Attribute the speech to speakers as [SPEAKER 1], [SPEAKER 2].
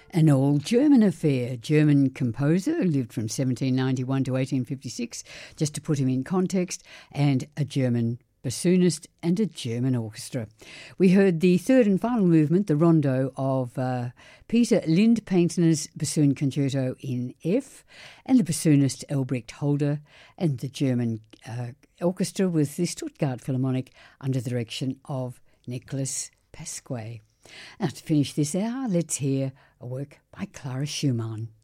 [SPEAKER 1] An old German affair. German composer who lived from 1791 to 1856, just to put him in context, and a German bassoonist and a German orchestra. We heard the third and final movement, the rondo of Peter Lindpaintner's bassoon concerto in F, and the bassoonist Albrecht Holder, and the German orchestra with the Stuttgart Philharmonic under the direction of Nicholas Pasquet. Now, to finish this hour, let's hear a work by Clara Schumann.